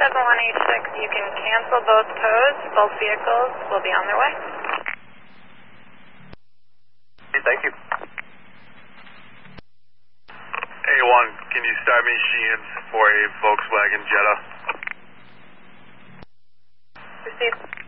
7186, you can cancel both tows. Both vehicles will be on their way. Thank you. A1, can you start me Sheehan's for a Volkswagen Jetta? Received.